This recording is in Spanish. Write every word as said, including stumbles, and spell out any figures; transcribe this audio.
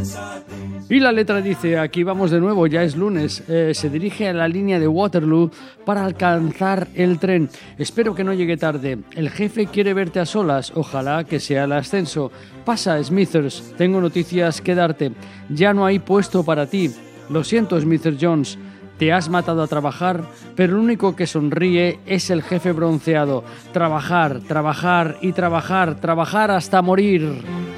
Y la letra dice, aquí vamos de nuevo, ya es lunes, eh, se dirige a la línea de Waterloo para alcanzar el tren. Espero que no llegue tarde. El jefe quiere verte a solas, ojalá que sea el ascenso. Pasa, Smithers, tengo noticias que darte. Ya no hay puesto para ti. Lo siento, Smithers Jones. Te has matado a trabajar, pero el único que sonríe es el jefe bronceado. Trabajar, trabajar y trabajar, trabajar hasta morir.